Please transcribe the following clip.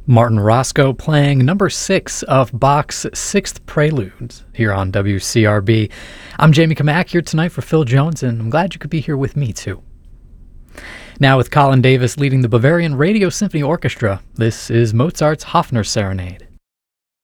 Martin Roscoe playing number 6 of Bach's Sixth Prelude here on WCRB. I'm Jamie Kamak here tonight for Phil Jones, and I'm glad you could be here with me too. Now with Colin Davis leading the Bavarian Radio Symphony Orchestra, this is Mozart's Hofner Serenade.